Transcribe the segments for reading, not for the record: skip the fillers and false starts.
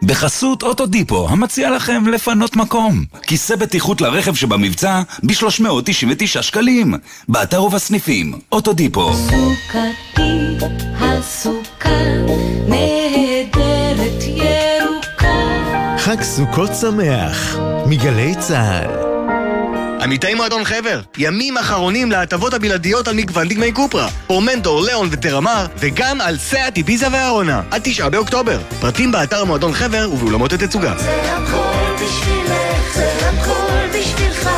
בחסות אוטודיפו, המציע לכם לפנות מקום. כיסא בטיחות לרכב שבמבצע ב-399 שקלים. באתר ובסניפים, אוטודיפו. סוכתי, הסוכה, נהדרת ירוקה. חג סוכות שמח, מגלי צהל. עמיתי מועדון חבר, ימים אחרונים להטבות הבלעדיות על מגוון דגמי קופרה, פורמנטור, ליאון וטרמר, וגם על סאט, איביזה והארונה, עד 9 באוקטובר. פרטים באתר מועדון חבר ובאולמות התצוגה. זה הכל בשבילך, זה הכל בשבילך,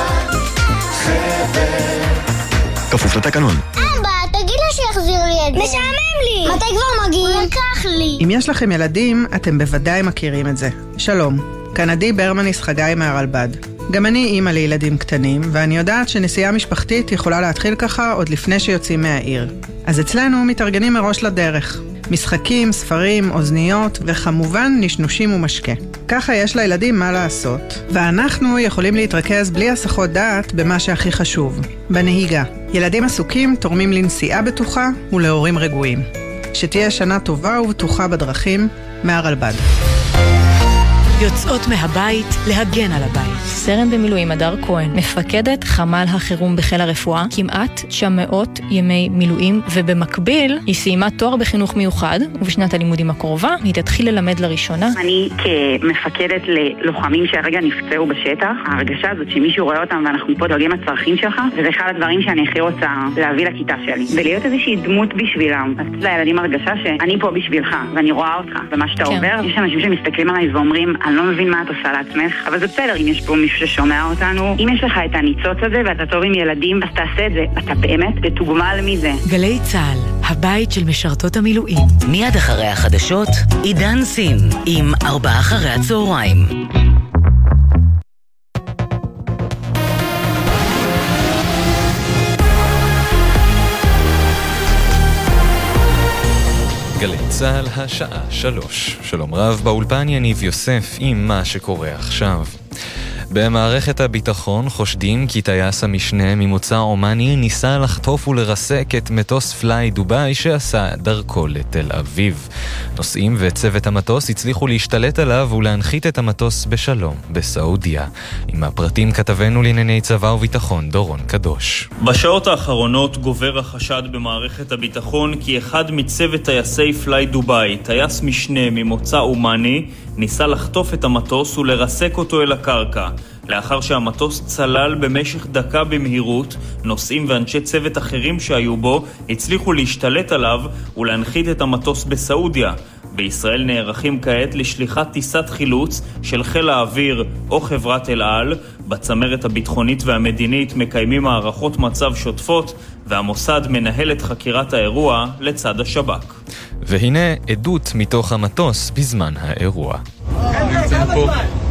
חבר. כפוף לתקנון. אבא, תגיד לו שיחזיר לי את זה. משעמם לי. מתי כבר מגיעים? הוא לקח לי. אם יש לכם ילדים, אתם בוודאי מכירים את זה. שלום, כאן עדי ברמניס חגי מהרלב"ד. גם אני אימא לילדים קטנים, ואני יודעת שנסיעה משפחתית יכולה להתחיל ככה עוד לפני שיוצאים מהעיר. אז אצלנו מתארגנים מראש לדרך. משחקים, ספרים, אוזניות, וכמובן נשנושים ומשקה. ככה יש לילדים מה לעשות, ואנחנו יכולים להתרכז בלי הסחות דעת במה שהכי חשוב, בנהיגה. ילדים עסוקים תורמים לנסיעה בטוחה ולהורים רגועים. שתהיה שנה טובה ובטוחה בדרכים, מהרלב"ד. יוצאות מהבית להגן על הבית. סרן במילואים הדר כהן, מפקדת חמ"ל החירום בחיל הרפואה, כמעט 900 ימי מילואים, ובמקביל היא סיימה תואר בחינוך מיוחד, ובשנת הלימודים הקרובה היא תתחיל ללמד לראשונה. אני כמפקדת ללוחמים שהרגע נפצעו בשטח, ההרגשה הזאת שמישהו רואה אותם ואנחנו פה דואגים לצרכים שלך, וזה אחד הדברים שאני הכי רוצה להביא לכיתה שלי, ולהיות איזושהי דמות בשבילם. אז לילדים הרגשה שאני פה בשבילך, ואני רואה אותך במה שאתה עובר. יש אנשים שמסתכלים עליי ואומרים, אני לא מבין מה את עושה לעצמך, אבל זה בסדר אם יש פה מישהו ששומע אותנו. אם יש לך את הניצוץ הזה ואתה טוב עם ילדים, אז תעשה את זה. אתה באמת תתוגמל מזה. גלי צהל, הבית של משרתות המילואים. מיד אחרי החדשות, עידן סין, עם 16:00. גלי צהל השעה 3. שלום רב, באולפן יניב יוסף עם מה שקורה עכשיו. במערכת הביטחון חושדים כי טייס המשנה ממוצא אומני ניסה לחטוף ולרסק את מטוס פליי דובאי שעשה דרכו לתל אביב. נוסעים וצוות המטוס הצליחו להשתלט עליו ולהנחית את המטוס בשלום בסעודיה. עם הפרטים כתבנו לענייני צבא וביטחון דורון קדוש. בשעות האחרונות גובר החשד במערכת הביטחון כי אחד מצוות טייסי פליי דובאי, טייס משנה ממוצא אומני, ניסה לחטוף את המטוס ולרסק אותו אל הקרקע. לאחר שהמטוס צלל במשך דקה במהירות, נוסעים ואנשי צוות אחרים שהיו בו הצליחו להשתלט עליו ולהנחית את המטוס בסעודיה. בישראל נערכים כעת לשליחת טיסת חילוץ של חיל האוויר או חברת אל על. בצמרת הביטחונית והמדינית מקיימים הערכות מצב שוטפות, והמוסד מנהל את חקירת האירוע לצד השב"כ. והנה עדות מתוך המטוס בזמן האירוע. נמצאים פה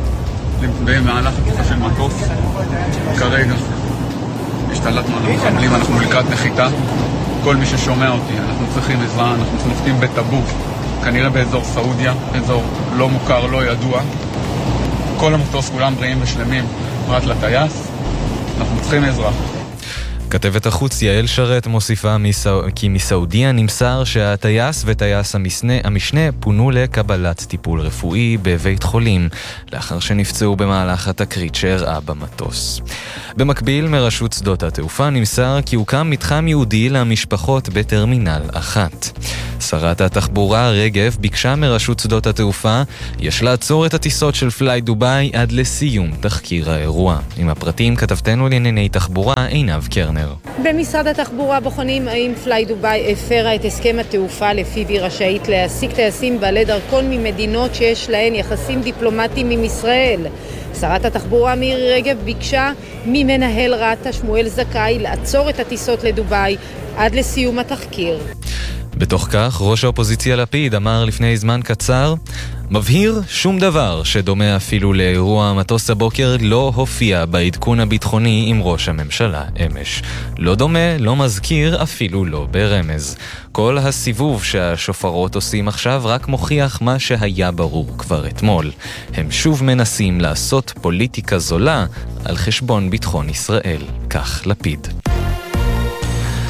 במהלך התקיפה של מטוס. כרגע השתלטנו על המחבלים, אנחנו לקראת נחיתה. כל מי ששומע אותי, אנחנו צריכים עזרה, אנחנו נוחתים בטאבוק, כנראה באזור סעודיה, אזור לא מוכר, לא ידוע. כל המטוס כולם בריאים ושלמים, פרט לטייס. אנחנו צריכים עזרה. כתבת החוץ יעל שרת מוסיפה כי מסעודיה נמסר שהטייס וטייס המשנה פונו לקבלת טיפול רפואי בבית חולים לאחר שנפצעו במהלך התקרית שאירעה במטוס. במקביל מרשות שדות התעופה נמסר כי הוקם מתחם ייעודי למשפחות בטרמינל 1. שרת התחבורה רגב ביקשה מרשות שדות התעופה יש לעצור את הטיסות של פליי דובאי עד לסיום תחקיר האירוע. עם הפרטים כתבתנו לענייני תחבורה עינב קרנר. במשרד התחבורה בוחנים האם פליי דובאי הפרה את הסכם התעופה לפיו היא רשאית להעסיק טייסים בעלי דרכון ממדינות שיש להן יחסים דיפלומטיים עם ישראל. שרת התחבורה מירי רגב ביקשה ממנהל רת"א שמואל זכאי לעצור את הטיסות לדובאי עד לסיום התחקיר. בתוך כך, ראש האופוזיציה לפיד אמר לפני זמן קצר, מבהיר שום דבר שדומה אפילו לאירוע המטוס הבוקר לא הופיע בעדכון הביטחוני עם ראש הממשלה אמש. לא דומה, לא מזכיר, אפילו לא ברמז. כל הסיבוב שהשופרות עושים עכשיו רק מוכיח מה שהיה ברור כבר אתמול. הם שוב מנסים לעשות פוליטיקה זולה על חשבון ביטחון ישראל. כך לפיד.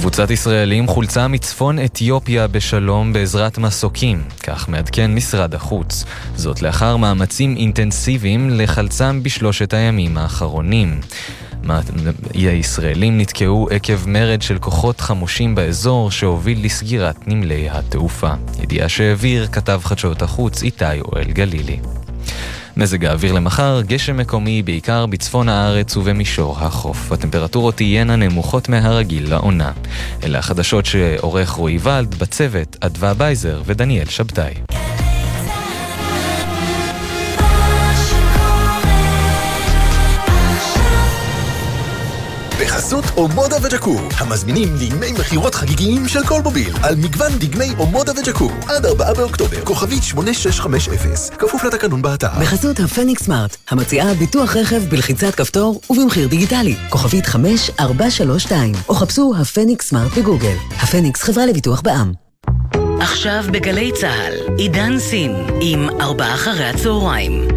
קבוצת ישראלים חולצה מצפון אתיופיה בשלום בעזרת מסוקים, כך מעדכן משרד החוץ. זאת לאחר מאמצים אינטנסיביים לחלצם בשלושת הימים האחרונים. הישראלים נתקעו עקב מרד של כוחות חמושים באזור שהוביל לסגירת נמלי התעופה. ידיעה שהעביר כתב חדשות החוץ איתי אוהל גלילי. מזג האוויר למחר, גשם מקומי בעיקר בצפון הארץ ובמישור החוף. הטמפרטורות תהיינה נמוכות מהרגיל לעונה. אלה החדשות שעורך רועי ולד, בצוות אדווה בייזר ודניאל שבתאי. בחסות אומודה וג'קו, המזמינים לימי מחירות חגיגיים של כל מוביל, על מגוון דגמי אומודה וג'קו, עד 4 באוקטובר, כוכבית 8650, כפוף לתקנון באתר. בחסות הפניקס סמארט, המציעה ביטוח רכב בלחיצת כפתור ובמחיר דיגיטלי, כוכבית 5432, או חפשו הפניקס סמארט בגוגל. הפניקס חברה לביטוח בע"מ. עכשיו בגלי צהל, עידן סין, עם 4 אחרי הצהריים.